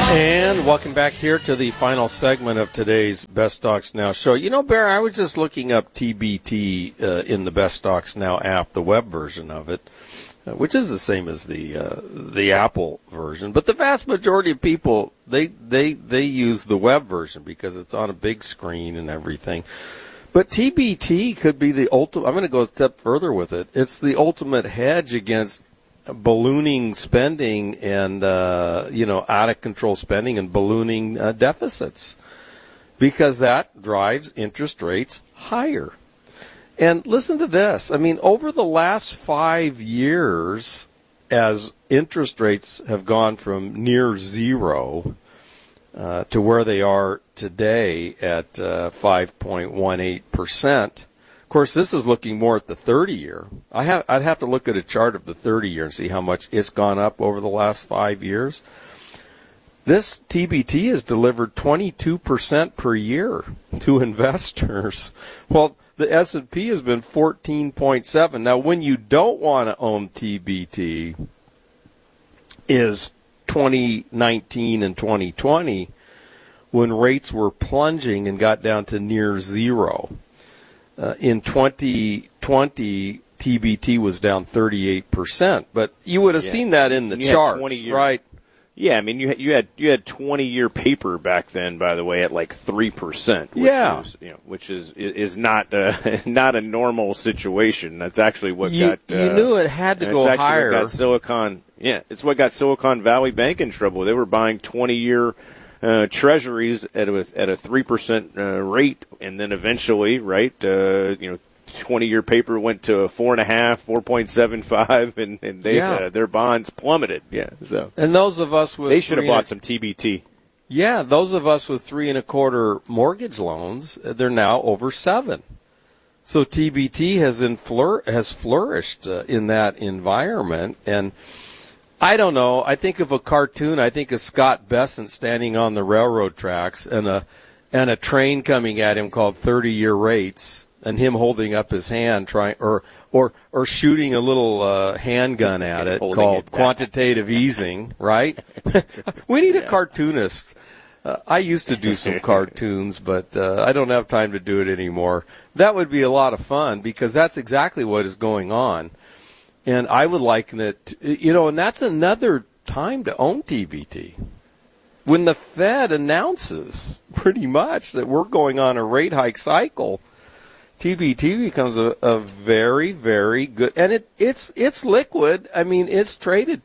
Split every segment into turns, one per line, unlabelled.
And welcome back here to the final segment of today's Best Stocks Now show. You know, Bear, I was just looking up TBT in the Best Stocks Now app, the web version of it, which is the same as the Apple version. But the vast majority of people, they use the web version because it's on a big screen and everything. But TBT could be the ultimate. I'm going to go a step further with it. It's the ultimate hedge against ballooning spending and, out of control spending and ballooning deficits, because that drives interest rates higher. And listen to this. I mean, over the last 5 years, as interest rates have gone from near zero to where they are today at 5.18%. Of course, this is looking more at the 30-year. I'd have to look at a chart of the 30-year and see how much it's gone up over the last 5 years. This TBT has delivered 22% per year to investors. Well, the S&P has been 14.7. Now, when you don't want to own TBT is 2019 and 2020, when rates were plunging and got down to near zero. In 2020, TBT was down 38%, but you would have seen that in the charts, right?
Yeah, I mean, you had 20-year paper back then, by the way, at like 3%. Which is not not a normal situation. That's actually what
you knew it had to go higher.
It's what got Silicon Valley Bank in trouble. They were buying 20-year treasuries at a 3% rate, and then eventually, 20-year paper went to 4.5, 4.75, and their bonds plummeted. Yeah, so
and those of us with
they should have bought some TBT.
Yeah, those of us with 3.25 mortgage loans, they're now over 7. So TBT has flourished in that environment. And I don't know. I think of a cartoon. I think of Scott Bessent standing on the railroad tracks and a train coming at him called 30-year rates, and him holding up his hand or shooting a little handgun at it called quantitative easing. Right? We need a cartoonist. I used to do some cartoons, but I don't have time to do it anymore. That would be a lot of fun because that's exactly what is going on. And I would liken it, and that's another time to own TBT. When the Fed announces pretty much that we're going on a rate hike cycle, TBT becomes a very, very good, and it's liquid. I mean, it's traded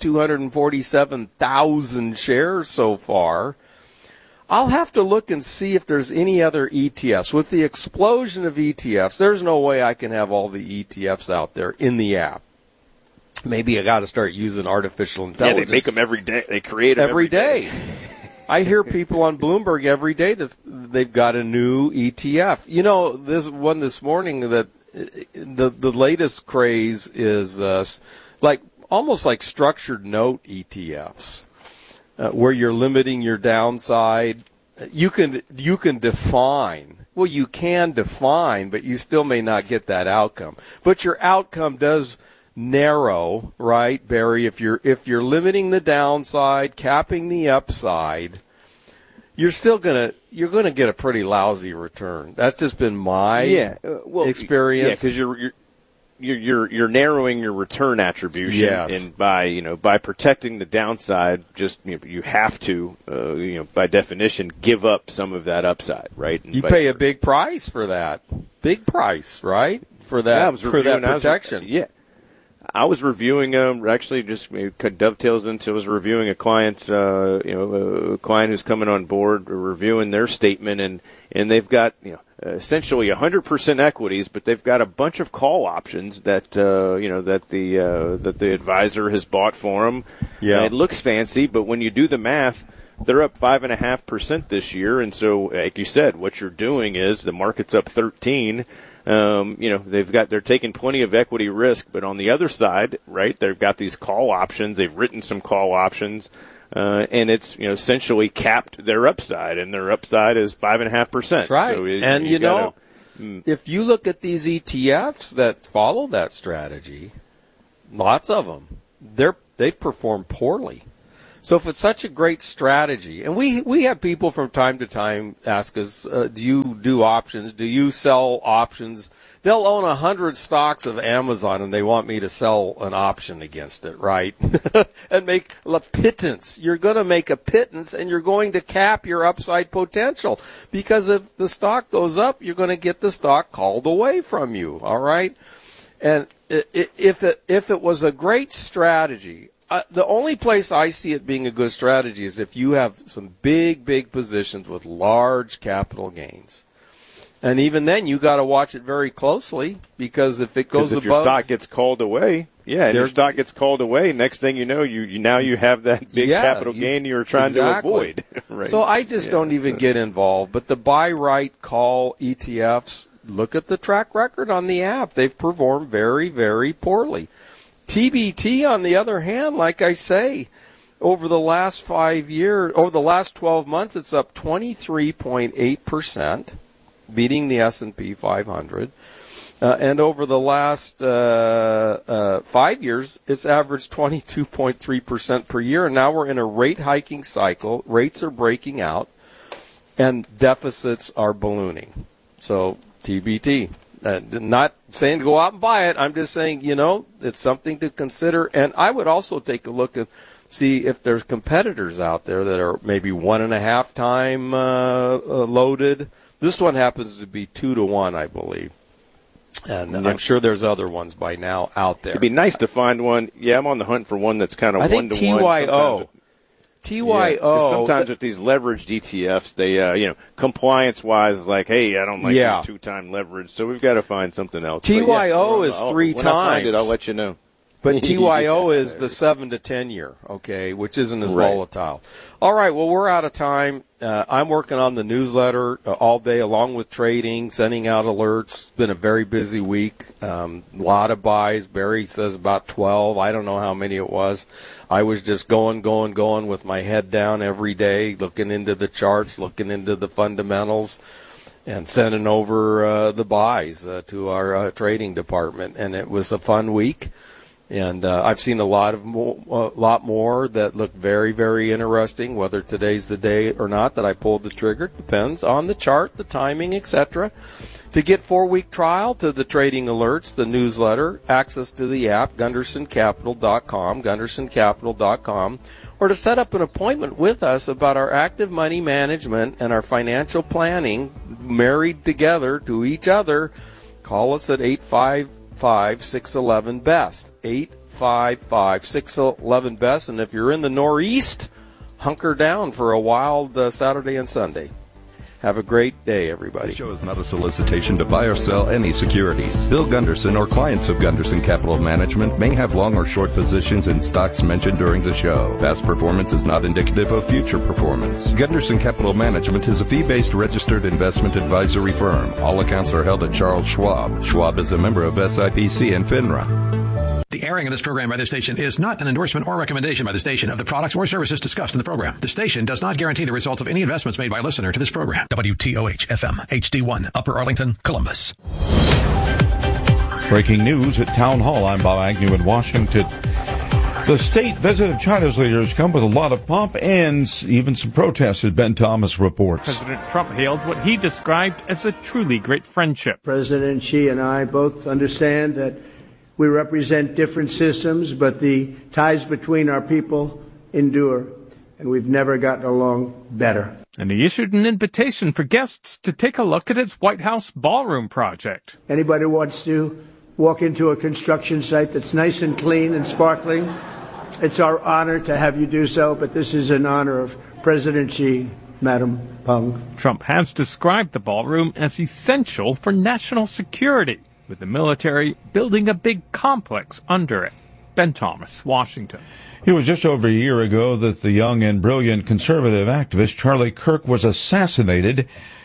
247,000 shares so far. I'll have to look and see if there's any other ETFs. With the explosion of ETFs, there's no way I can have all the ETFs out there in the app. Maybe I got to start using artificial intelligence.
Yeah, they make them every day. They create them
every day. I hear people on Bloomberg every day that they've got a new ETF. This one this morning that the latest craze is almost like structured note ETFs, where you're limiting your downside. You can define. Well, you can define, but you still may not get that outcome. But your outcome does narrow, right, Barry? If you're limiting the downside, capping the upside, you're gonna get a pretty lousy return. That's just been my experience.
Yeah, because you're narrowing your return attribution, and by protecting the downside, just you have to by definition give up some of that upside, right? And
you pay a big price for that, right? For that protection.
I was reviewing actually just dovetails into I was reviewing a client a client who's coming on board, reviewing their statement, and they've got essentially 100% equities, but they've got a bunch of call options that that the advisor has bought for them. Yeah, and it looks fancy, but when you do the math, they're up 5.5% this year, and so like you said, what you're doing is the market's up 13. They're taking plenty of equity risk, but on the other side, right, they've got these call options. They've written some call options, and it's, essentially capped their upside, and their upside is 5.5%.
That's right. So if you look at these ETFs that follow that strategy, lots of them, they've performed poorly. So if it's such a great strategy, and we have people from time to time ask us, do you do options? Do you sell options? They'll own 100 stocks of Amazon and they want me to sell an option against it, right? And make a pittance. You're going to make a pittance and you're going to cap your upside potential, because if the stock goes up, you're going to get the stock called away from you, all right? And if it was a great strategy, the only place I see it being a good strategy is if you have some big positions with large capital gains. And even then, you got to watch it very closely, because if it goes above,
your stock gets called away, your stock gets called away. Next thing you know, you have that big capital gain you were trying to avoid. Right.
So I just don't even get involved. But the buy, right, call ETFs, look at the track record on the app. They've performed very, very poorly. TBT, on the other hand, like I say, over the last 5 years, over the last 12 months, it's up 23.8%. beating the S&P 500. And over the last 5 years, it's averaged 22.3% per year. And now we're in a rate hiking cycle. Rates are breaking out, and deficits are ballooning. So TBT. Not saying to go out and buy it. I'm just saying, it's something to consider. And I would also take a look and see if there's competitors out there that are maybe 1.5 times loaded. This one happens to be 2-to-1, I believe. And I'm sure there's other ones by now out there.
It'd be nice to find one. Yeah, I'm on the hunt for one that's kind of 1-to-1.
I think TYO. TYO.
Sometimes with these leveraged ETFs, they, compliance-wise, like, hey, I don't like these 2-time leverage, so we've got to find something else.
TYO is 3 times.
When I find it, I'll let you know.
But TYO is the 7 to 10 year, okay, which isn't as volatile. All right, well, we're out of time. I'm working on the newsletter all day along with trading, sending out alerts. It's been a very busy week. A lot of buys. Barry says about 12. I don't know how many it was. I was just going with my head down every day, looking into the charts, looking into the fundamentals, and sending over the buys to our trading department. And it was a fun week. And I've seen a lot more that look very, very interesting. Whether today's the day or not that I pulled the trigger depends on the chart, the timing, etc. To get 4-week trial to the trading alerts, the newsletter, access to the app, GundersonCapital.com, or to set up an appointment with us about our active money management and our financial planning married together to each other, call us at 855-611-BEST, 855-611-BEST. And if you're in the Northeast, hunker down for a wild Saturday and Sunday. Have a great day, everybody.
This show is not a solicitation to buy or sell any securities. Bill Gunderson or clients of Gunderson Capital Management may have long or short positions in stocks mentioned during the show. Past performance is not indicative of future performance. Gunderson Capital Management is a fee-based registered investment advisory firm. All accounts are held at Charles Schwab. Schwab is a member of SIPC and FINRA.
The airing of this program by this station is not an endorsement or recommendation by the station of the products or services discussed in the program. The station does not guarantee the results of any investments made by a listener to this program. WTOH-FM, HD1, Upper Arlington, Columbus.
Breaking news at Town Hall. I'm Bob Agnew in Washington. The state visit of China's leaders come with a lot of pomp and even some protests, as Ben Thomas reports.
President Trump hailed what he described as a truly great friendship.
President Xi and I both understand that we represent different systems, but the ties between our people endure, and we've never gotten along better.
And he issued an invitation for guests to take a look at his White House ballroom project.
Anybody who wants to walk into a construction site that's nice and clean and sparkling, it's our honor to have you do so, but this is in honor of President Xi, Madam Peng.
Trump has described the ballroom as essential for national security, with the military building a big complex under it. Ben Thomas, Washington.
It was just over a year ago that the young and brilliant conservative activist Charlie Kirk was assassinated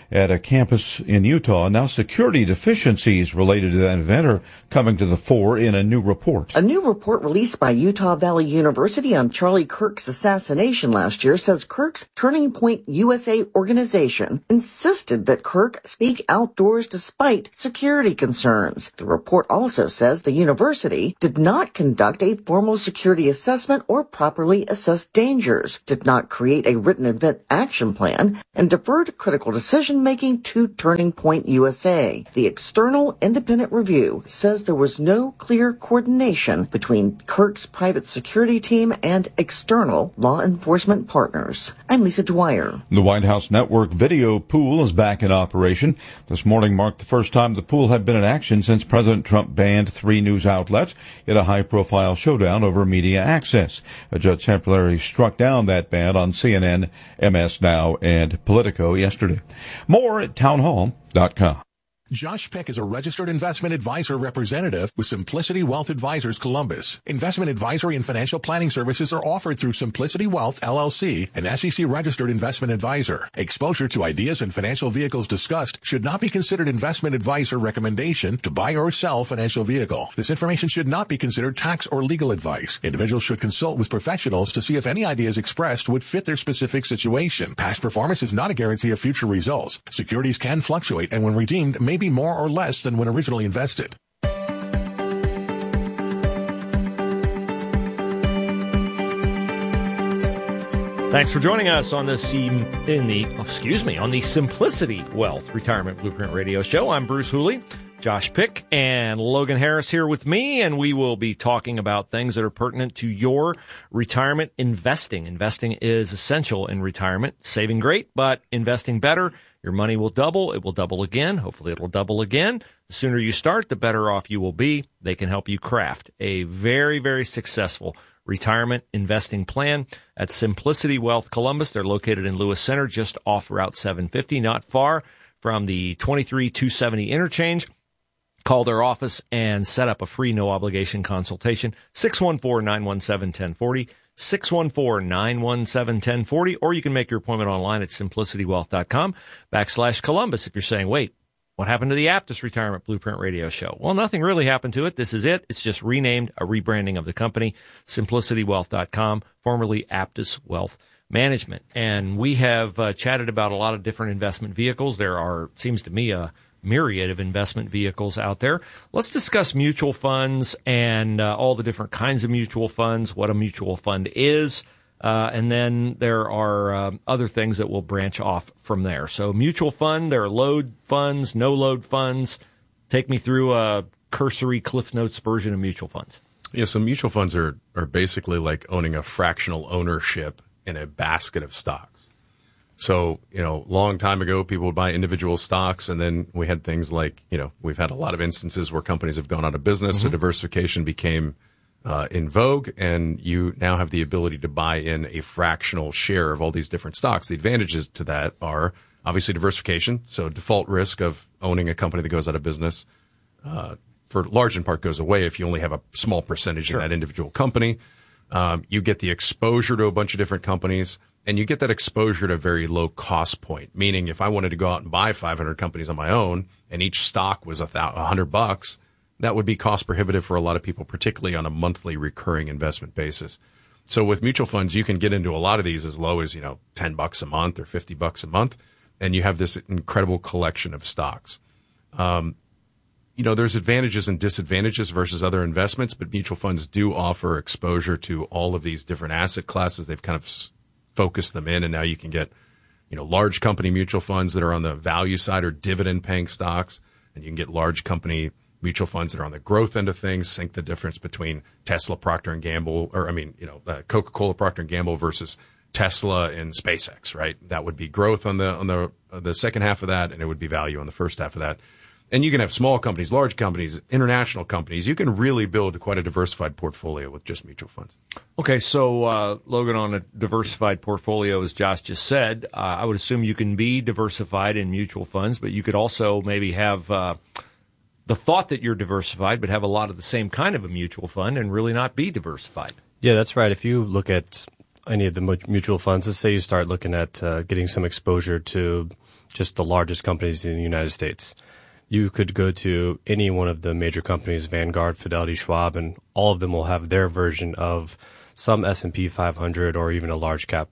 at a campus in Utah. Now security deficiencies related to that event are coming to the fore in a new report.
A new report released by Utah Valley University on Charlie Kirk's assassination last year says Kirk's Turning Point USA organization insisted that Kirk speak outdoors despite security concerns. The report also says the university did not conduct a formal security assessment or properly assess dangers, did not create a written event action plan, and deferred critical decision-making to Turning Point USA. The external independent review says there was no clear coordination between Kirk's private security team and external law enforcement partners. I'm Lisa Dwyer.
The White House Network video pool is back in operation. This morning marked the first time the pool had been in action since President Trump banned 3 news outlets in a high-profile showdown over media access. A judge temporarily struck down that ban on CNN, MS Now, and Politico yesterday. More at townhall.com.
Josh Peck is a registered investment advisor representative with Simplicity Wealth Advisors Columbus. Investment advisory and financial planning services are offered through Simplicity Wealth, LLC, an SEC registered investment advisor. Exposure to ideas and financial vehicles discussed should not be considered investment advice or recommendation to buy or sell financial vehicle. This information should not be considered tax or legal advice. Individuals should consult with professionals to see if any ideas expressed would fit their specific situation. Past performance is not a guarantee of future results. Securities can fluctuate and when redeemed may be more or less than when originally invested.
Thanks for joining us on the Simplicity Wealth Retirement Blueprint Radio Show. I'm Bruce Hooley, Josh Pick, and Logan Harris here with me, and we will be talking about things that are pertinent to your retirement investing. Investing is essential in retirement. Saving great, but investing better. Your money will double. It will double again. Hopefully it will double again. The sooner you start, the better off you will be. They can help you craft a very, very successful retirement investing plan at Simplicity Wealth Columbus. They're located in Lewis Center, just off Route 750, not far from the 23-270 interchange. Call their office and set up a free no-obligation consultation, 614-917-1040. 614-917-1040, or you can make your appointment online at simplicitywealth.com/Columbus. If you're saying, wait, what happened to the Aptus Retirement Blueprint Radio Show? Well, nothing really happened to it. This is it. It's just renamed, a rebranding of the company, simplicitywealth.com, formerly Aptus Wealth Management. And we have chatted about a lot of different investment vehicles. There are, seems to me, a myriad of investment vehicles out there. Let's discuss mutual funds and all the different kinds of mutual funds, what a mutual fund is, and then there are other things that will branch off from there. So mutual fund, there are load funds, no load funds. Take me through a cursory Cliff Notes version of mutual funds.
Yeah, so mutual funds are basically like owning a fractional ownership in a basket of stocks. So, long time ago, people would buy individual stocks, and then we had things like, we've had a lot of instances where companies have gone out of business, so diversification became in vogue, and you now have the ability to buy in a fractional share of all these different stocks. The advantages to that are obviously diversification, so default risk of owning a company that goes out of business, for large in part goes away if you only have a small percentage of that individual company. You get the exposure to a bunch of different companies. And you get that exposure at a very low cost point, meaning if I wanted to go out and buy 500 companies on my own and each stock was $100, that would be cost prohibitive for a lot of people, particularly on a monthly recurring investment basis. So with mutual funds, you can get into a lot of these as low as, $10 a month or $50 a month, and you have this incredible collection of stocks. There's advantages and disadvantages versus other investments, but mutual funds do offer exposure to all of these different asset classes. They've kind of focus them in, and now you can get, large company mutual funds that are on the value side or dividend paying stocks, and you can get large company mutual funds that are on the growth end of things. Think the difference between Tesla, Procter and Gamble, Coca-Cola, Procter and Gamble versus Tesla and SpaceX, right? That would be growth on the second half of that, and it would be value on the first half of that. And you can have small companies, large companies, international companies. You can really build quite a diversified portfolio with just mutual funds.
Okay, so Logan, on a diversified portfolio, as Josh just said, I would assume you can be diversified in mutual funds, but you could also maybe have the thought that you're diversified, but have a lot of the same kind of a mutual fund and really not be diversified.
Yeah, that's right. If you look at any of the mutual funds, let's say you start looking at getting some exposure to just the largest companies in the United States. You could go to any one of the major companies, Vanguard, Fidelity, Schwab, and all of them will have their version of some S&P 500 or even a large cap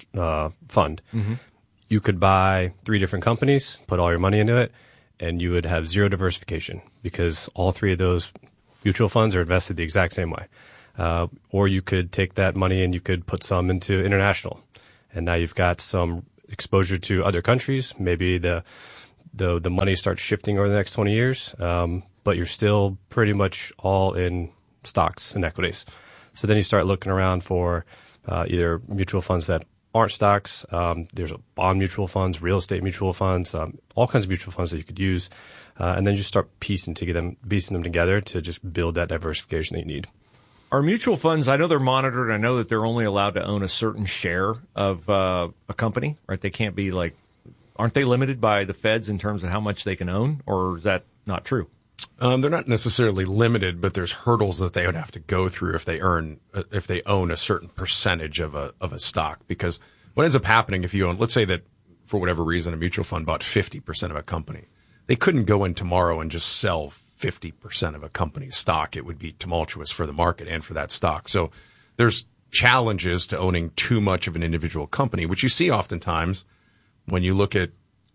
fund. Mm-hmm. You could buy 3 different companies, put all your money into it, and you would have zero diversification because all 3 of those mutual funds are invested the exact same way. Or you could take that money and you could put some into international. And now you've got some exposure to other countries. Maybe the money starts shifting over the next 20 years, but you're still pretty much all in stocks and equities. So then you start looking around for either mutual funds that aren't stocks. There's bond mutual funds, real estate mutual funds, all kinds of mutual funds that you could use. And then you start piecing them together to just build that diversification that you need.
Are mutual funds, I know they're monitored. I know that they're only allowed to own a certain share of a company, right? They can't be aren't they limited by the feds in terms of how much they can own, or is that not true?
They're not necessarily limited, but there's hurdles that they would have to go through if they own a certain percentage of a stock. Because what ends up happening if you own, let's say that for whatever reason, a mutual fund bought 50% of a company, they couldn't go in tomorrow and just sell 50% of a company's stock. It would be tumultuous for the market and for that stock. So there's challenges to owning too much of an individual company, which you see oftentimes when you look at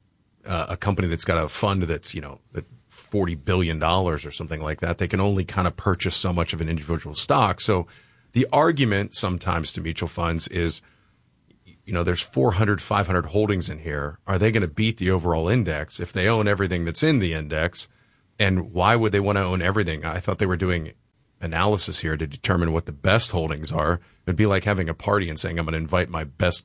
a company that's got a fund that's, that $40 billion or something like that. They can only kind of purchase so much of an individual stock. So the argument sometimes to mutual funds is, there's 400, 500 holdings in here. Are they going to beat the overall index if they own everything that's in the index? And why would they want to own everything? I thought they were doing analysis here to determine what the best holdings are. It'd be like having a party and saying, I'm going to invite my best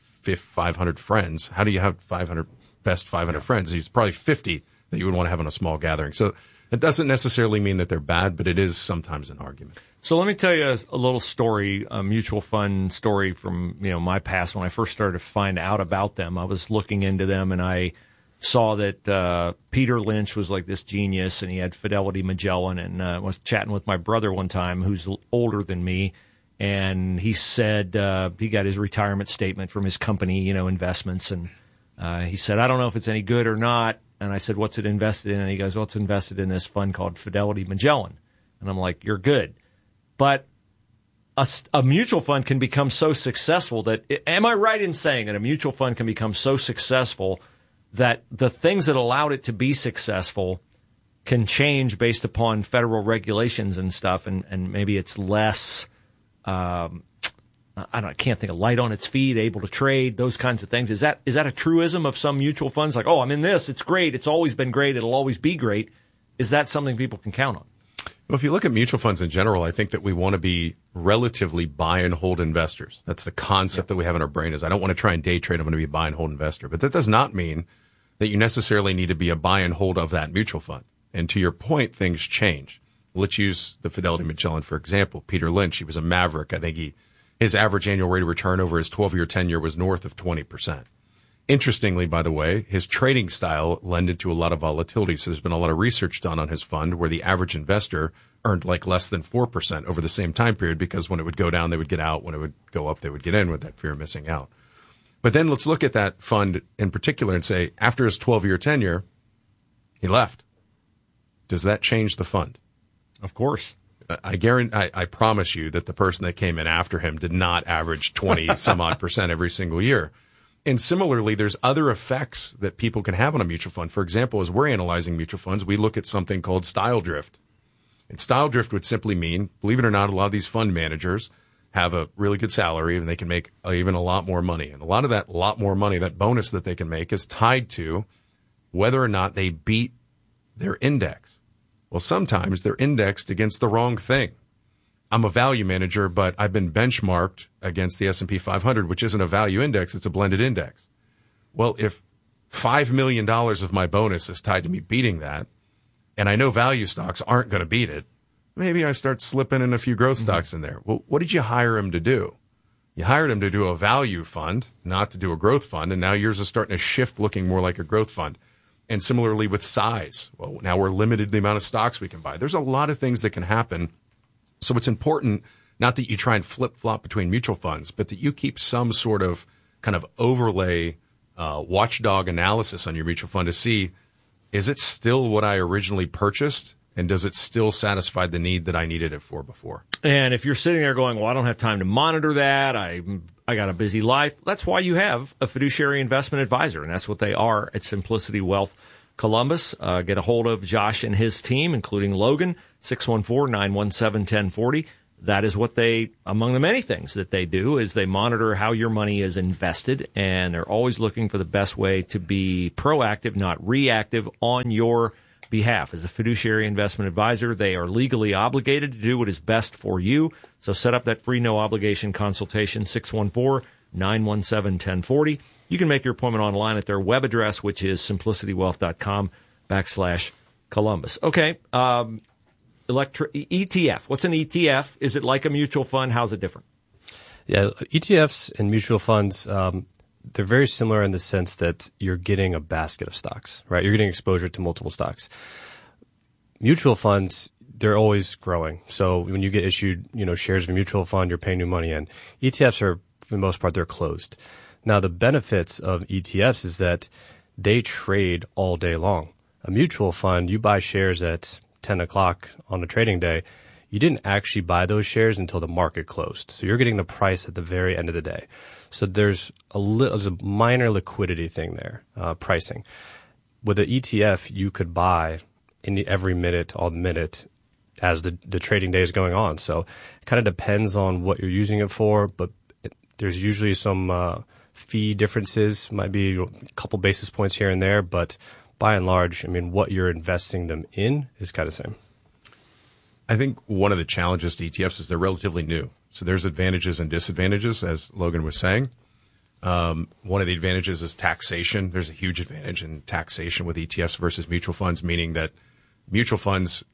500 friends. How do you have 500 friends? It's probably 50 that you would want to have in a small gathering. So it doesn't necessarily mean that they're bad, but it is sometimes an argument.
So let me tell you a little story, a mutual fund story from my past. When I first started to find out about them, I was looking into them and I saw that Peter Lynch was like this genius, and he had Fidelity Magellan, and I was chatting with my brother one time who's older than me, and he said he got his retirement statement from his company, investments, and he said, I don't know if it's any good or not. And I said, what's it invested in? And he goes, well, it's invested in this fund called Fidelity Magellan. And I'm like, you're good. But a mutual fund can become so successful that, am I right in saying that a mutual fund can become so successful that the things that allowed it to be successful can change based upon federal regulations and stuff, and maybe it's less, I can't think of, light on its feet, able to trade, those kinds of things. Is that a truism of some mutual funds? Like, oh, I'm in this, it's great, it's always been great, it'll always be great. Is that something people can count on?
Well, if you look at mutual funds in general, I think that we want to be relatively buy and hold investors. That's the concept that we have in our brain, is I don't want to try and day trade, I'm going to be a buy and hold investor. But that does not mean that you necessarily need to be a buy and hold of that mutual fund. And to your point, things change. Let's use the Fidelity Magellan, for example. Peter Lynch, he was a maverick. I think his average annual rate of return over his 12-year tenure was north of 20%. Interestingly, by the way, his trading style lended to a lot of volatility. So there's been a lot of research done on his fund where the average investor earned like less than 4% over the same time period, because when it would go down, they would get out. When it would go up, they would get in, with that fear of missing out. But then let's look at that fund in particular and say, after his 12-year tenure, he left. Does that change the fund?
Of course.
I promise you that the person that came in after him did not average 20 some odd percent every single year. And similarly, there's other effects that people can have on a mutual fund. For example, as we're analyzing mutual funds, we look at something called style drift. And style drift would simply mean, believe it or not, a lot of these fund managers have a really good salary and they can make even a lot more money. And a lot of that lot more money, that bonus that they can make, is tied to whether or not they beat their index. Well, sometimes they're indexed against the wrong thing. I'm a value manager, but I've been benchmarked against the S&P 500, which isn't a value index, it's a blended index. Well, if $5 million of my bonus is tied to me beating that, and I know value stocks aren't going to beat it, maybe I start slipping in a few growth stocks in there. Well, what did you hire him to do? You hired him to do a value fund, not to do a growth fund, and now yours is starting to shift, looking more like a growth fund. And similarly with size. Well, now we're limited to the amount of stocks we can buy. There's a lot of things that can happen. So it's important not that you try and flip-flop between mutual funds, but that you keep some sort of kind of overlay watchdog analysis on your mutual fund to see, is it still what I originally purchased? And does it still satisfy the need that I needed it for before?
And if you're sitting there going, well, I don't have time to monitor that, I got a busy life, that's why you have a fiduciary investment advisor, and that's what they are at Simplicity Wealth Columbus. Get a hold of Josh and his team, including Logan, 614-917-1040. That is what they, among the many things that they do, is they monitor how your money is invested, and they're always looking for the best way to be proactive, not reactive, on your behalf. As a fiduciary investment advisor, they are legally obligated to do what is best for you. So set up that free no-obligation consultation, 614-917-1040. You can make your appointment online at their web address, which is simplicitywealth.com/Columbus. Okay, ETF. What's an ETF? Is it like a mutual fund? How's it different?
Yeah, ETFs and mutual funds, they're very similar in the sense that you're getting a basket of stocks, right? You're getting exposure to multiple stocks. Mutual funds, they're always growing. So when you get issued, shares of a mutual fund, you're paying new money in. ETFs are, for the most part, they're closed. Now, the benefits of ETFs is that they trade all day long. A mutual fund, you buy shares at 10 o'clock on a trading day. You didn't actually buy those shares until the market closed. So you're getting the price at the very end of the day. So there's a minor liquidity thing there, pricing. With an ETF, you could buy every minute, all minute, as the trading day is going on. So it kind of depends on what you're using it for, but there's usually some fee differences, might be a couple basis points here and there, but by and large, what you're investing them in is kind of the same.
I think one of the challenges to ETFs is they're relatively new. So there's advantages and disadvantages, as Logan was saying. One of the advantages is taxation. There's a huge advantage in taxation with ETFs versus mutual funds, meaning that mutual funds,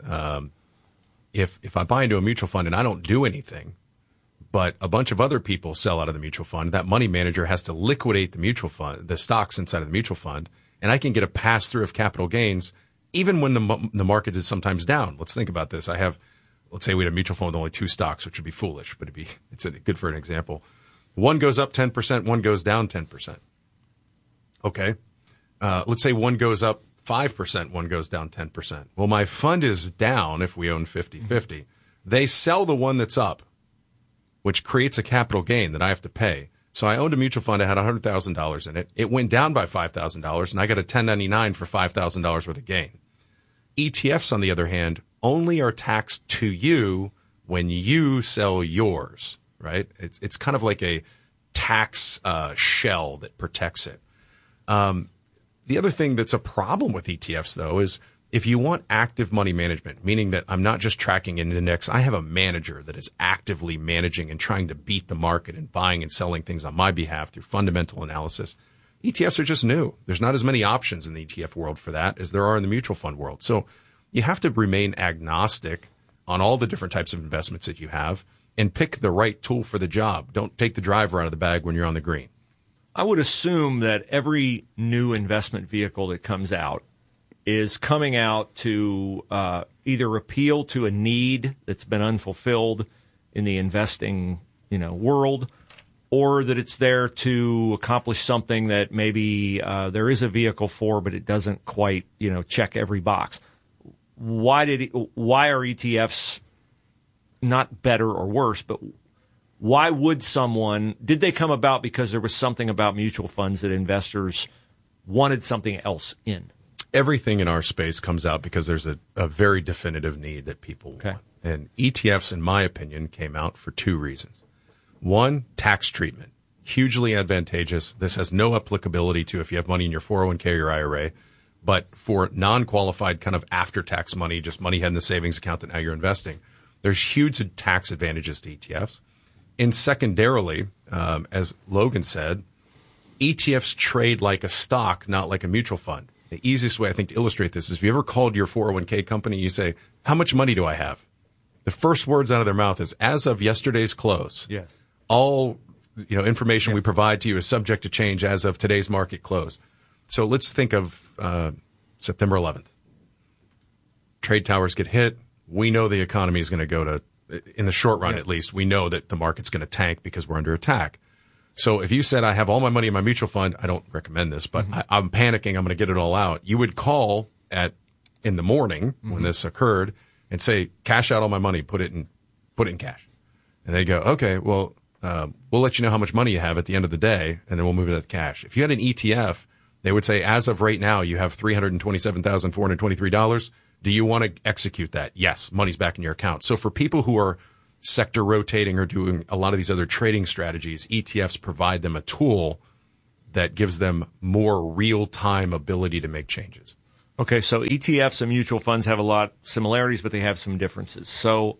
if I buy into a mutual fund and I don't do anything, but a bunch of other people sell out of the mutual fund, that money manager has to liquidate the mutual fund, the stocks inside of the mutual fund, and I can get a pass-through of capital gains even when the market is sometimes down. Let's think about this. Let's say we had a mutual fund with only two stocks, which would be foolish, but it's good for an example. One goes up 10%, one goes down 10%. Okay. Let's say one goes up 5%, one goes down 10%. Well, my fund is down if we own 50-50. They sell the one that's up, which creates a capital gain that I have to pay. So I owned a mutual fund that had $100,000 in it. It went down by $5,000, and I got a 1099 for $5,000 worth of gain. ETFs, on the other hand, only are taxed to you when you sell yours, right? It's kind of like a tax shell that protects it. The other thing that's a problem with ETFs, though, is if you want active money management, meaning that I'm not just tracking an index, I have a manager that is actively managing and trying to beat the market and buying and selling things on my behalf through fundamental analysis. ETFs are just new. There's not as many options in the ETF world for that as there are in the mutual fund world. So you have to remain agnostic on all the different types of investments that you have and pick the right tool for the job. Don't take the driver out of the bag when you're on the green.
I would assume that every new investment vehicle that comes out is coming out to either appeal to a need that's been unfulfilled in the investing, world, or that it's there to accomplish something that maybe there is a vehicle for, but it doesn't quite, check every box. Why are ETFs not better or worse, but why would did they come about because there was something about mutual funds that investors wanted something else in?
Everything in our space comes out because there's a very definitive need that people want. And ETFs, in my opinion, came out for two reasons. One, tax treatment. Hugely advantageous. This has no applicability to if you have money in your 401k or your IRA. But for non-qualified kind of after-tax money, just money you had in the savings account that now you're investing, there's huge tax advantages to ETFs. And secondarily, as Logan said, ETFs trade like a stock, not like a mutual fund. The easiest way, I think, to illustrate this is if you ever called your 401k company, you say, how much money do I have? The first words out of their mouth is, as of yesterday's close.
Yes.
All information we provide to you is subject to change as of today's market close. So let's think of September 11th. Trade towers get hit. We know the economy is going to go to in the short run, at least, we know that the market's going to tank because we're under attack. So if you said, I have all my money in my mutual fund, I don't recommend this, but I'm panicking, I'm going to get it all out. You would call in the morning when this occurred and say, cash out all my money, put it in cash. And they go, okay, well, we'll let you know how much money you have at the end of the day, and then we'll move it to cash. If you had an ETF, they would say, as of right now, you have $327,423. Do you want to execute that? Yes, money's back in your account. So for people who are sector rotating or doing a lot of these other trading strategies, ETFs provide them a tool that gives them more real-time ability to make changes.
Okay, so ETFs and mutual funds have a lot of similarities, but they have some differences. So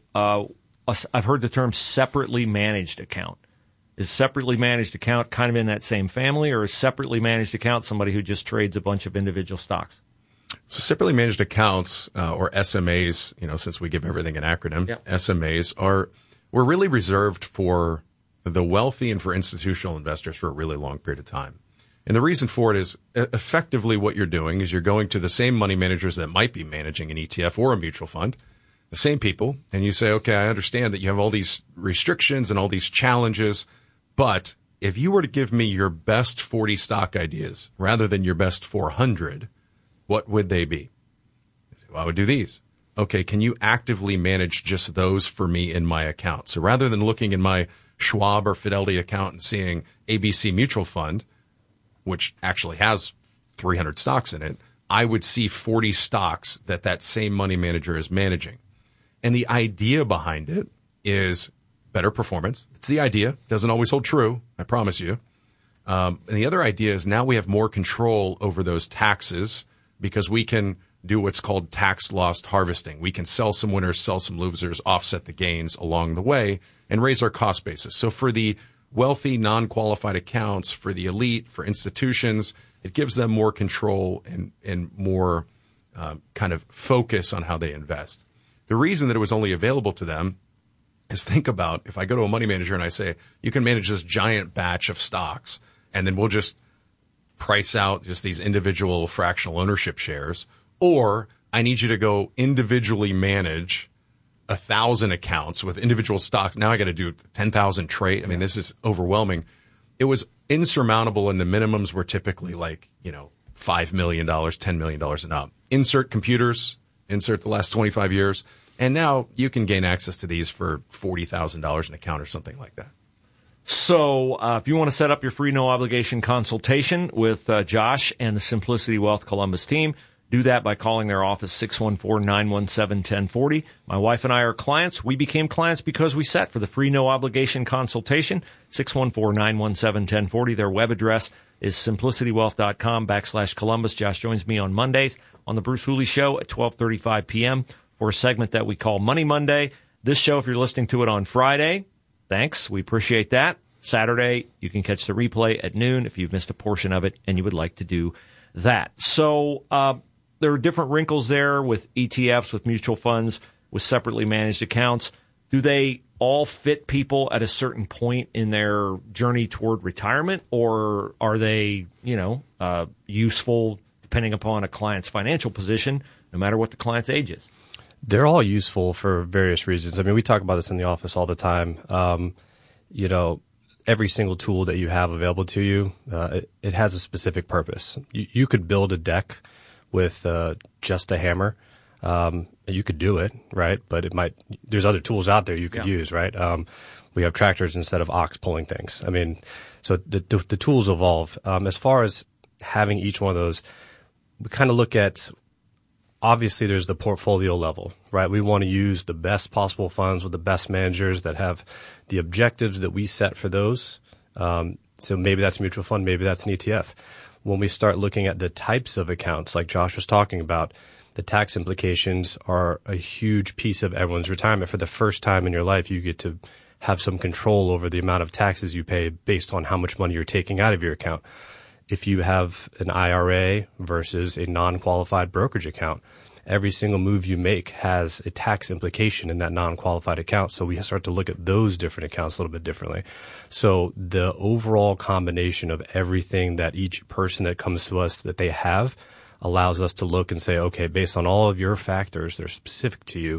I've heard the term separately managed account. Is separately managed account kind of in that same family, or is separately managed account somebody who just trades a bunch of individual stocks?
So separately managed accounts, or SMAs, since we give everything an acronym, SMAs were really reserved for the wealthy and for institutional investors for a really long period of time. And the reason for it is effectively what you're doing is you're going to the same money managers that might be managing an ETF or a mutual fund, the same people, and you say, okay, I understand that you have all these restrictions and all these challenges, but if you were to give me your best 40 stock ideas rather than your best 400, what would they be? Well, I would do these. Okay, can you actively manage just those for me in my account? So rather than looking in my Schwab or Fidelity account and seeing ABC Mutual Fund, which actually has 300 stocks in it, I would see 40 stocks that same money manager is managing. And the idea behind it is better performance. It's the idea. Doesn't always hold true, I promise you. And the other idea is now we have more control over those taxes because we can do what's called tax loss harvesting. We can sell some winners, sell some losers, offset the gains along the way, and raise our cost basis. So for the wealthy, non-qualified accounts, for the elite, for institutions, it gives them more control and more kind of focus on how they invest. The reason that it was only available to them is, think about if I go to a money manager and I say, you can manage this giant batch of stocks, and then we'll just price out just these individual fractional ownership shares, or I need you to go individually manage 1,000 accounts with individual stocks. Now I got to do 10,000 trade. I mean, this is overwhelming. It was insurmountable, and the minimums were typically like, $5 million, $10 million and up. Insert computers, insert the last 25 years, and now you can gain access to these for $40,000 an account or something like that.
So if you want to set up your free no-obligation consultation with Josh and the Simplicity Wealth Columbus team, do that by calling their office, 614-917-1040. My wife and I are clients. We became clients because we set for the free no-obligation consultation, 614-917-1040. Their web address is simplicitywealth.com/Columbus. Josh joins me on Mondays on the Bruce Hooley Show at 12:35 p.m. for a segment that we call Money Monday. This show, if you're listening to it on Friday, thanks. We appreciate that. Saturday, you can catch the replay at noon if you've missed a portion of it and you would like to do that. So there are different wrinkles there with ETFs, with mutual funds, with separately managed accounts. Do they all fit people at a certain point in their journey toward retirement, or are they, useful depending upon a client's financial position, no matter what the client's age is?
They're all useful for various reasons. I mean, we talk about this in the office all the time. Every single tool that you have available to you, it has a specific purpose. You could build a deck with just a hammer. You could do it, right? But there's other tools out there you could use, right? We have tractors instead of ox pulling things. I mean, so the tools evolve. As far as having each one of those, we kind of look at, obviously there's the portfolio level, right? We want to use the best possible funds with the best managers that have the objectives that we set for those. So maybe that's a mutual fund, maybe that's an ETF. When we start looking at the types of accounts, like Josh was talking about, the tax implications are a huge piece of everyone's retirement. For the first time in your life, you get to have some control over the amount of taxes you pay based on how much money you're taking out of your account. If you have an IRA versus a non-qualified brokerage account, every single move you make has a tax implication in that non-qualified account. So we start to look at those different accounts a little bit differently. So the overall combination of everything that each person that comes to us that they have allows us to look and say, okay, based on all of your factors that are specific to you,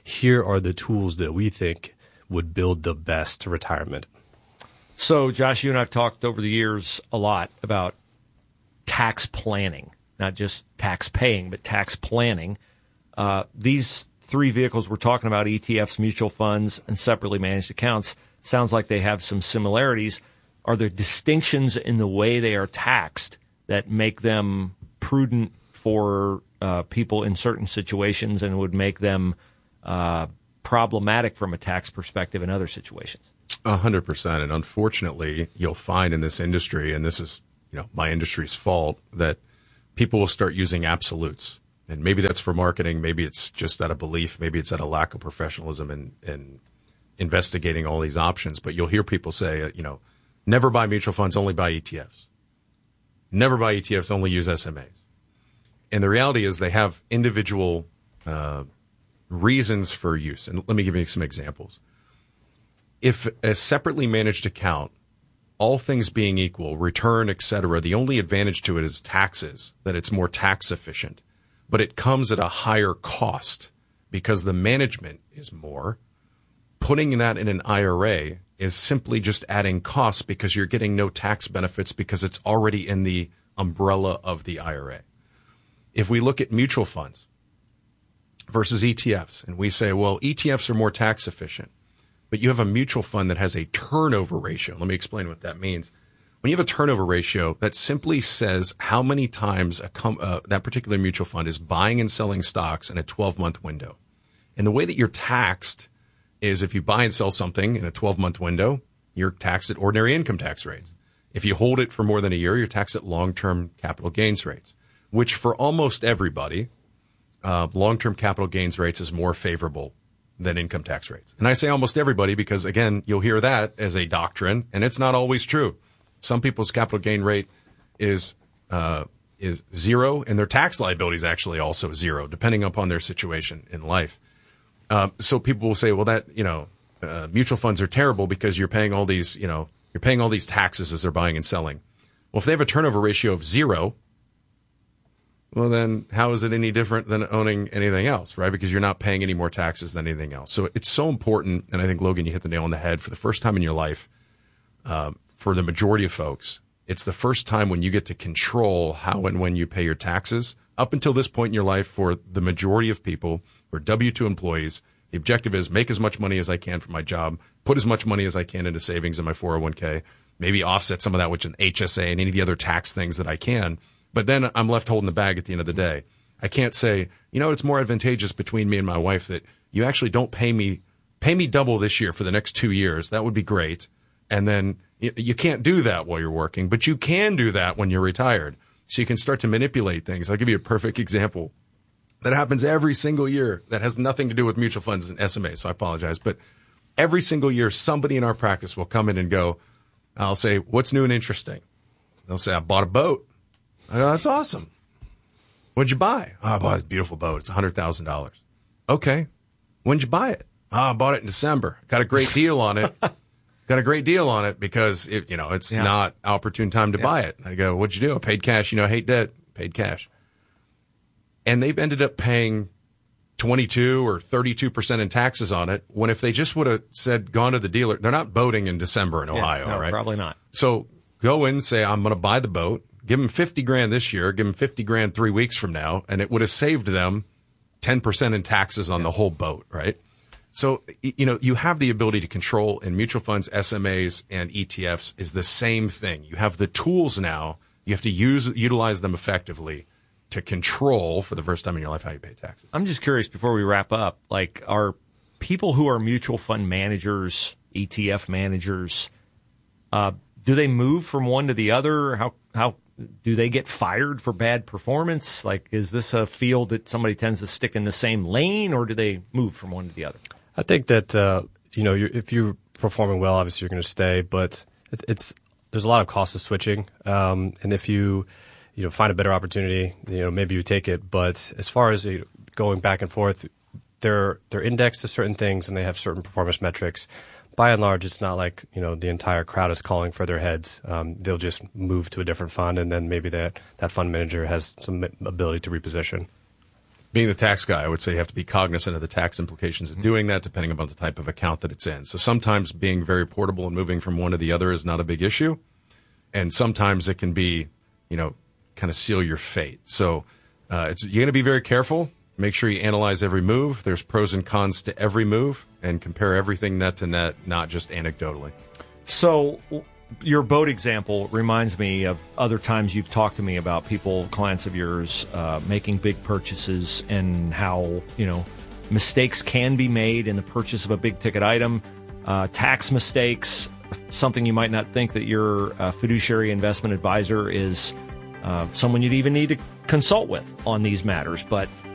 here are the tools that we think would build the best retirement.
So, Josh, you and I have talked over the years a lot about tax planning, not just tax paying, but tax planning. These three vehicles we're talking about, ETFs, mutual funds, and separately managed accounts, sounds like they have some similarities. Are there distinctions in the way they are taxed that make them prudent for people in certain situations and would make them problematic from a tax perspective in other situations?
100%. And unfortunately, you'll find in this industry, and this is my industry's fault, that people will start using absolutes. And maybe that's for marketing. Maybe it's just out of belief. Maybe it's out of lack of professionalism in investigating all these options. But you'll hear people say, never buy mutual funds, only buy ETFs. Never buy ETFs, only use SMAs. And the reality is they have individual reasons for use. And let me give you some examples. If a separately managed account, all things being equal, return, etc., the only advantage to it is taxes, that it's more tax efficient. But it comes at a higher cost because the management is more. Putting that in an IRA is simply just adding costs because you're getting no tax benefits because it's already in the umbrella of the IRA. If we look at mutual funds versus ETFs, and we say, well, ETFs are more tax efficient, but you have a mutual fund that has a turnover ratio. Let me explain what that means. When you have a turnover ratio, that simply says how many times that particular mutual fund is buying and selling stocks in a 12-month window. And the way that you're taxed is if you buy and sell something in a 12-month window, you're taxed at ordinary income tax rates. If you hold it for more than a year, you're taxed at long-term capital gains rates, which for almost everybody, long-term capital gains rates is more favorable than income tax rates. And I say almost everybody because, again, you'll hear that as a doctrine, and it's not always true. Some people's capital gain rate is zero, and their tax liability is actually also zero, depending upon their situation in life. So people will say, well, that mutual funds are terrible because you're paying all these taxes as they're buying and selling. Well, if they have a turnover ratio of zero, well, then how is it any different than owning anything else, right? Because you're not paying any more taxes than anything else. So it's so important, and I think, Logan, you hit the nail on the head. For the first time in your life, for the majority of folks, it's the first time when you get to control how and when you pay your taxes. Up until this point in your life, for the majority of people who are W-2 employees, the objective is make as much money as I can from my job, put as much money as I can into savings in my 401k, maybe offset some of that with an HSA and any of the other tax things that I can. But then I'm left holding the bag at the end of the day. I can't say, it's more advantageous between me and my wife that you actually don't pay me double this year for the next 2 years. That would be great. And then you can't do that while you're working, but you can do that when you're retired. So you can start to manipulate things. I'll give you a perfect example that happens every single year that has nothing to do with mutual funds and SMAs. So I apologize. But every single year, somebody in our practice will come in and go, I'll say, what's new and interesting? They'll say, I bought a boat. I go, that's awesome. What'd you buy? Oh, I bought a beautiful boat. It's $100,000. Okay. When'd you buy it? Oh, I bought it in December. Got a great deal on it. Because it's not opportune time to buy it. I go, what'd you do? I paid cash. I hate debt. Paid cash. And they've ended up paying 22 or 32% in taxes on it, when if they just would have gone to the dealer, they're not boating in December in Ohio,
no,
right?
Probably not.
So go in and say, I'm going to buy the boat. Give them $50,000 this year, give them $50,000 3 weeks from now, and it would have saved them 10% in taxes on the whole boat, right? So, you have the ability to control in mutual funds, SMAs, and ETFs is the same thing. You have the tools now. You have to utilize them effectively to control, for the first time in your life, how you pay taxes.
I'm just curious, before we wrap up, are people who are mutual fund managers, ETF managers, do they move from one to the other? How do they get fired for bad performance? Is this a field that somebody tends to stick in the same lane, or do they move from one to the other?
I think that if you're performing well, obviously you're going to stay, but there's a lot of cost of switching, and if you find a better opportunity, maybe you take it. But as far as going back and forth, they're indexed to certain things and they have certain performance metrics. By and large, it's not like the entire crowd is calling for their heads. They'll just move to a different fund, and then maybe that fund manager has some ability to reposition.
being the tax guy, I would say you have to be cognizant of the tax implications of doing that, depending upon the type of account that it's in. So sometimes being very portable and moving from one to the other is not a big issue. And sometimes it can be, kind of seal your fate. So you're going to be very careful. Make sure you analyze every move. There's pros and cons to every move, and compare everything net to net, not just anecdotally.
So your boat example reminds me of other times you've talked to me about clients of yours, making big purchases and how, mistakes can be made in the purchase of a big ticket item, tax mistakes, something you might not think that your fiduciary investment advisor is someone you'd even need to consult with on these matters. But